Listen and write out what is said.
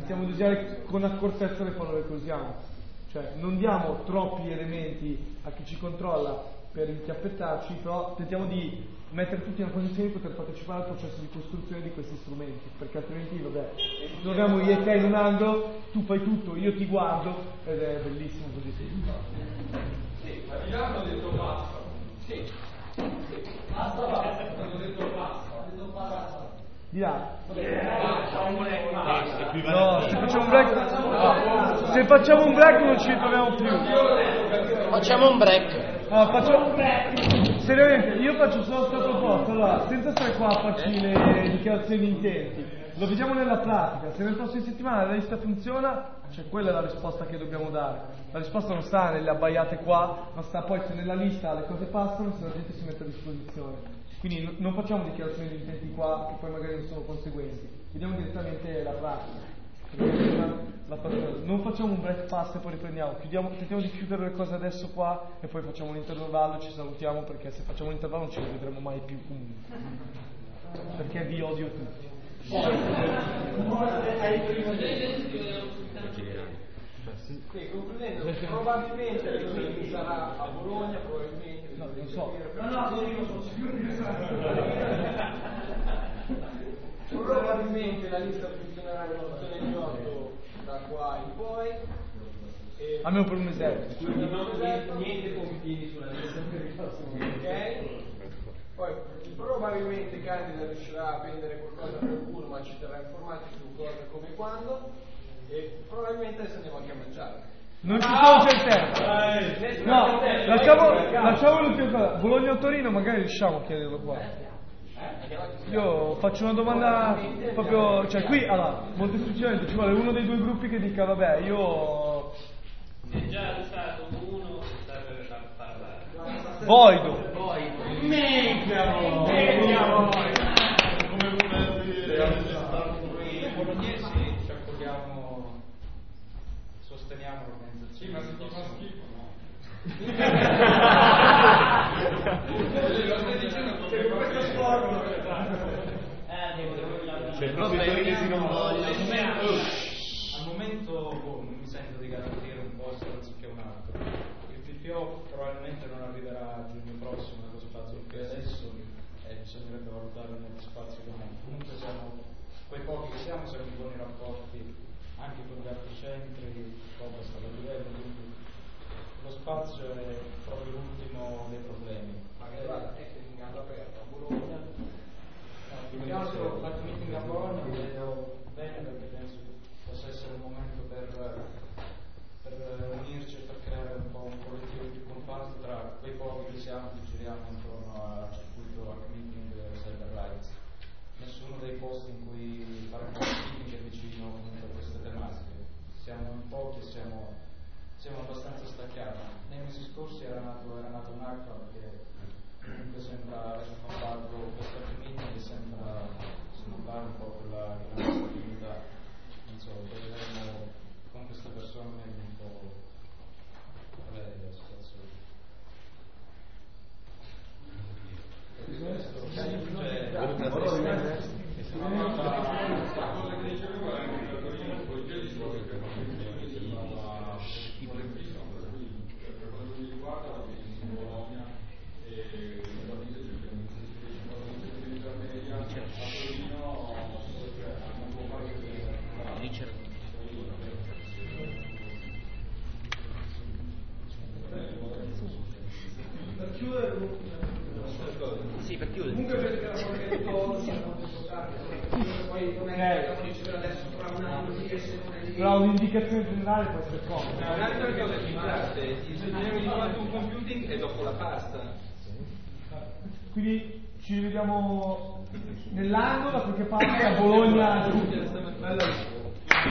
iniziamo ad usare con accortezza le parole che usiamo. Cioè non diamo troppi elementi a chi ci controlla per inchiappettarci, però tentiamo di mettere tutti nella posizione di poter partecipare al processo di costruzione di questi strumenti, perché altrimenti vabbè, troviamo io e te in un angolo, tu fai tutto, io ti guardo ed è bellissimo così. Sì, ma di là hanno detto basta. Sì. Basta. Hanno detto basta. Di là. No, se facciamo un break non ci ritroviamo più. Facciamo un break. Seriamente, io faccio solo questa proposta, allora, senza stare qua a farci le dichiarazioni di intenti, lo vediamo nella pratica. Se nel prossimo settimana la lista funziona, cioè quella è la risposta che dobbiamo dare. La risposta non sta nelle abbaiate qua, ma sta poi se nella lista le cose passano, se la gente si mette a disposizione. Quindi non facciamo dichiarazioni di intenti qua che poi magari non sono conseguenti, vediamo direttamente la pratica. Non facciamo un break fast e poi riprendiamo, tentiamo di chiudere le cose adesso qua e poi facciamo un intervallo e ci salutiamo, perché se facciamo un intervallo non ci rivedremo mai più comunque, perché vi odio tutti. Sì, concludendo, probabilmente il sarà a Bologna, probabilmente no, non so. Probabilmente la lista funzionerà nel 8 da qua in poi. Almeno per un mese. Quindi niente confini sulla lista per il prossimo mese. Ok? Poi probabilmente Candida riuscirà a vendere qualcosa per qualcuno, ma ci terrà informati su cosa, come e quando. E probabilmente adesso andiamo anche a mangiare. Non ci sono certezze. No, lasciamo l'ultima cosa. Bologna o Torino magari riusciamo a chiederlo qua. Io faccio una domanda proprio, cioè qui allora, molto semplicemente ci vuole uno dei due gruppi che dica vabbè io è già stato uno per parlare. Voido. Come i bolognesi ci accogliamo, sosteniamo l'organizzazione. Ma se ti fa schifo, no? Lo stai dicendo perché questo sport non è al momento mi sento di garantire un posto anziché un altro. Il TPO probabilmente non arriverà a giugno prossimo nello spazio che adesso bisognerebbe valutare nello spazio comune. Comunque siamo quei pochi che siamo in buoni rapporti anche con gli altri centri, Copa sta a livello, quindi lo spazio è proprio l'ultimo dei problemi. Magari la meeting aperto a Bologna. Più che altro ho fatto meeting a Bologna, mi vedo bene perché penso che possa essere un momento per unirci e per creare un po' un collettivo più compatto tra quei pochi che siamo che giriamo intorno al circuito hack meeting cyber rights. Nessuno dei posti in cui fare un meeting è vicino comunque a queste tematiche. Siamo in pochi e siamo abbastanza staccati. Nei mesi scorsi era nato un hack che comunque sembra aver fatto questo meeting e sembra smontare un po' quella grande stabilità. Non so, vedremo con queste persone un po' qual è la situazione. Per chiudere, sì, per chiudere. comunque perché eravamo detto poi non è che dobbiamo decidere adesso tra un anno di se non è lì. Però un'indicazione generale può essere comoda. Un'altra cosa importante, il sistema di quantum computing è dopo la pasta. Quindi ci rivediamo nell'angolo da qualche parte a Bologna.